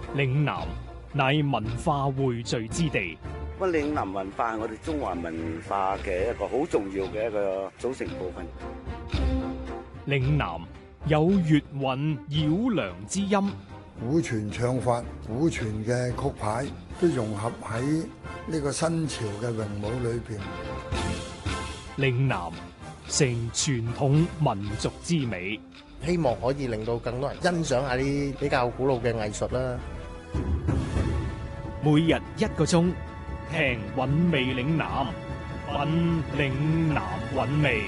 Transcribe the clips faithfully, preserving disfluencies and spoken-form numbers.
嶺南乃文化匯聚之地。 咁嶺南文化係我哋中華文化嘅一個好重要嘅一個組成部分。 嶺南有粵韻繞梁之音， 古傳唱法、古傳嘅曲牌都融合喺呢個新潮嘅詠舞裏邊。 嶺南成傳統民族之美， 希望可以令到更多人欣賞下啲比較古老嘅藝術啦。 每日一個鐘，聽韻味嶺南，品嶺南韻味。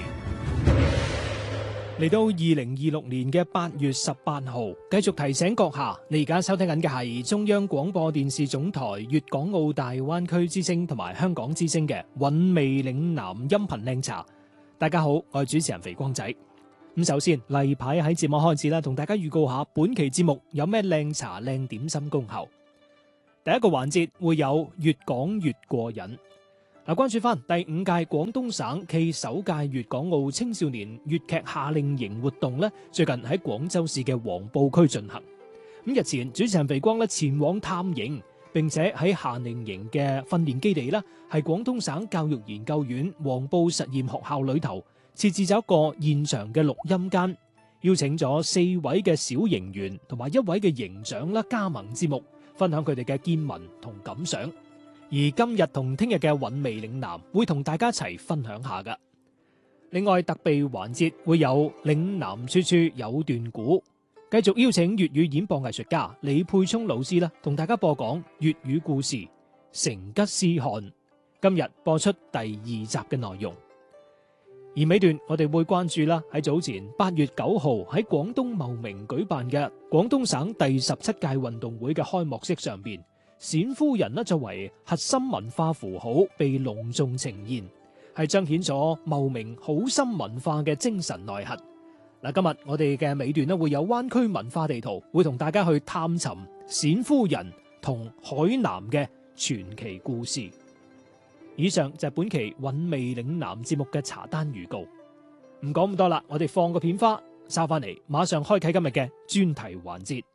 嚟到二零二六年嘅八月十八號，繼續提醒閣下，你而家收聽緊嘅係中央廣播電視總台粵港澳大灣區之聲同埋香港之聲嘅韻味嶺南音頻靚茶。大家好，我係主持人肥光仔。咁首先例牌喺節目開始啦，同大家預告下本期節目有咩靚茶靚點心恭候。第一個環節會有越講越過癮。嗱，關注翻第五屆廣東省暨首屆粵港澳青少年粵劇夏令營活動咧，最近喺廣州市嘅黃埔區進行。咁日前主持人肥光咧前往探營，並且喺夏令營嘅訓練基地啦，係廣東省教育研究院黃埔實驗學校裏頭設置咗一個現場嘅錄音間，邀請咗四位嘅小營員同埋一位嘅營長啦加盟節目，分享佢哋嘅見聞同感想。而今日同聽日嘅韻味嶺南會同大家一齊分享下噶。另外特備環節會有嶺南處處有段古，繼續邀請粵語演播藝術家李沛聰老師啦，同大家播講粵語故事《成吉思汗》。今日播出第二集嘅內容。而尾段我哋會關注啦，喺早前八月九號喺廣東茂名舉辦嘅廣東省第十七屆運動會嘅開幕式上邊，冼夫人呢作為核心文化符號被隆重呈現，係彰顯咗茂名好深文化嘅精神內核。嗱，今日我哋嘅尾段呢會有灣區文化地圖，會同大家去探尋冼夫人同海南嘅傳奇故事。以上就係本期韻味嶺南節目嘅茶單預告。唔講咁多啦，我哋放個片花，收翻嚟，馬上開啟今日嘅專題環節。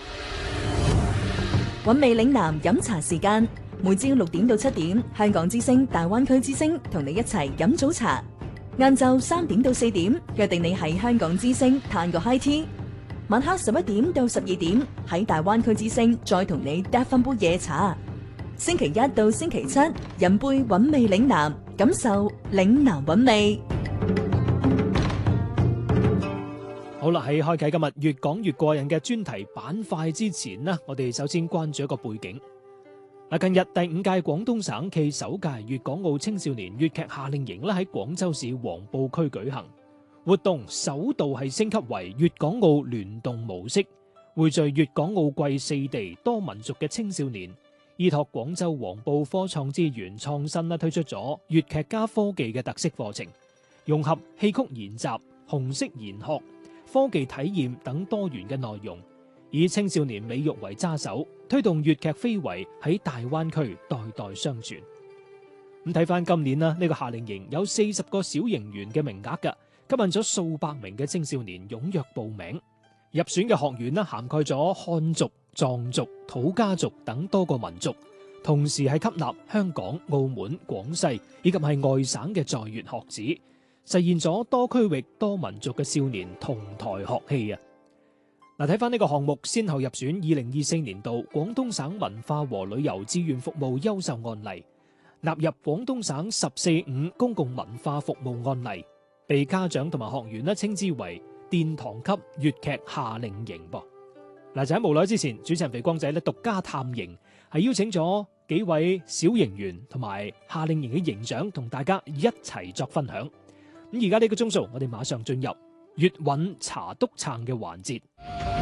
韻味嶺南飲茶時間，每朝六點到七點，香港之聲、大灣區之聲同你一齊飲早茶。晏晝三點到四點，約定你喺香港之聲嘆個 high tea。晚黑十一點到十二點，喺大灣區之聲再同你嗒翻杯夜茶。星期一到星期七，飲杯韻味嶺南，感受嶺南韻味。 好啦，喺開啟今日越講越過癮嘅專題板塊之前呢，我哋首先關注一個背景。嗱，近日第五屆廣東省暨首屆粵港澳青少年粵劇夏令營咧喺廣州市黃埔區舉行，活動首度係升級為粵港澳聯動模式，匯聚粵港澳貴四地多民族嘅青少年。依託廣州黃埔科創資源創新啦，推出咗粵劇加科技嘅特色課程，融合戲曲研習、紅色研學、科技體驗等多元嘅內容，以青少年美育為揸手，推動粵劇非遺喺大灣區代代相傳。咁睇翻今年啦，呢個夏令營有四十個小營員嘅名額㗎，吸引咗數百名嘅青少年踴躍報名。入選嘅學員啦，涵蓋咗漢族、藏族、土家族等多個民族，同時係吸納香港、澳門、廣西以及係外省嘅在粵學子，實現咗多區域多民族嘅少年同台學戲啊！嗱，睇翻呢個項目，先後入選二零二四年度廣東省文化和旅遊志願服務優秀案例，納入廣東省十四五公共文化服務案例，被家長同埋學員咧稱之為殿堂級粵劇夏令營噃。嗱，就喺無耐之前，主持人肥光仔咧獨家探營，係邀請咗幾位小營員同埋夏令營嘅營長，同大家一齊作分享。咁而家呢個鐘數，我哋馬上進入粵韻茶篤撐嘅環節。